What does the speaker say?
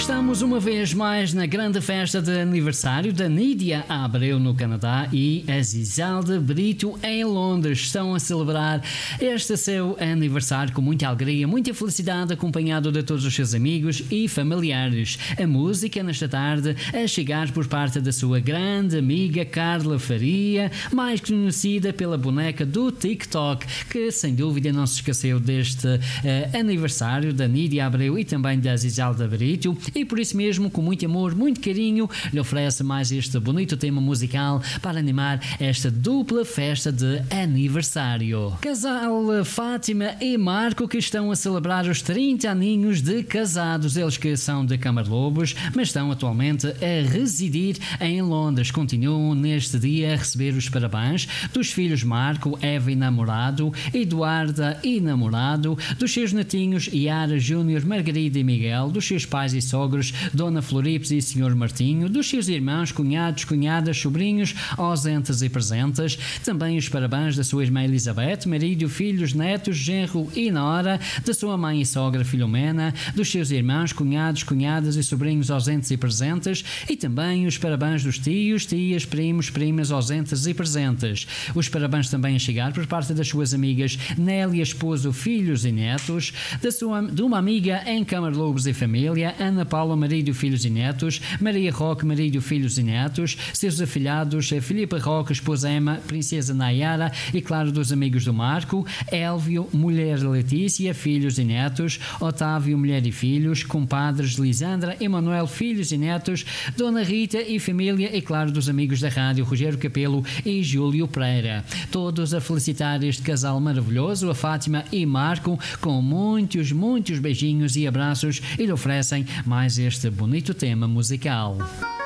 Estamos uma vez mais na grande festa de aniversário da Nídia Abreu no Canadá e a Zisalda Brito em Londres. Estão a celebrar este seu aniversário com muita alegria, muita felicidade, acompanhado de todos os seus amigos e familiares. A música nesta tarde a chegar por parte da sua grande amiga Carla Faria, mais conhecida pela boneca do TikTok, que sem dúvida não se esqueceu deste aniversário da Nídia Abreu e também da Zisalda Brito. E por isso mesmo, com muito amor, muito carinho, lhe oferece mais este bonito tema musical para animar esta dupla festa de aniversário. Casal Fátima e Marco, que estão a celebrar os 30 aninhos de casados. Eles que são de Camarlobos, mas estão atualmente a residir em Londres. Continuam neste dia a receber os parabéns dos filhos Marco, Eva e namorado, Eduarda e namorado, dos seus netinhos Yara, Júnior, Margarida e Miguel, dos seus pais e sogros Dona Floripes e Sr. Martinho, dos seus irmãos, cunhados, cunhadas, sobrinhos, ausentes e presentes. Também os parabéns da sua irmã Elizabeth, marido, filhos, netos, genro e nora, da sua mãe e sogra Filomena, dos seus irmãos, cunhados, cunhadas e sobrinhos ausentes e presentes, e também os parabéns dos tios, tias, primos, primas ausentes e presentes. Os parabéns também a chegar por parte das suas amigas Nélia, esposo, filhos e netos, de uma amiga em Camarlobos e família, Ana Paula, marido, filhos e netos, Maria Roque, marido, filhos e netos, seus afilhados, Filipe Roque, esposa Emma, princesa Nayara e, claro, dos amigos do Marco, Élvio, mulher Letícia, filhos e netos, Otávio, mulher e filhos, compadres Lisandra, Emanuel, filhos e netos, Dona Rita e família e, claro, dos amigos da rádio, Rogério Capelo e Júlio Pereira. Todos a felicitar este casal maravilhoso, a Fátima e Marco, com muitos, muitos beijinhos e abraços, e lhe oferecem mais este bonito tema musical.